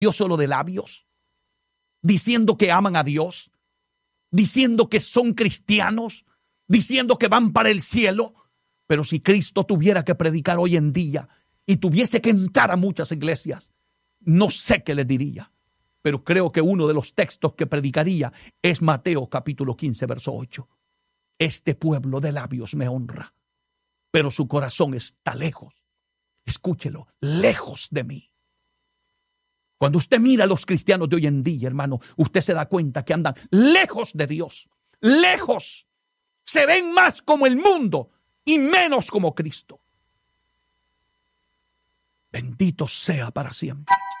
Dios solo de labios, diciendo que aman a Dios, diciendo que son cristianos, diciendo que van para el cielo. Pero si Cristo tuviera que predicar hoy en día y tuviese que entrar a muchas iglesias, no sé qué le diría, pero creo que uno de los textos que predicaría es Mateo capítulo 15, verso 8. Este pueblo de labios me honra, pero su corazón está lejos. Escúchelo, lejos de mí. Cuando usted mira a los cristianos de hoy en día, hermano, usted se da cuenta que andan lejos de Dios, lejos. Se ven más como el mundo y menos como Cristo. Bendito sea para siempre.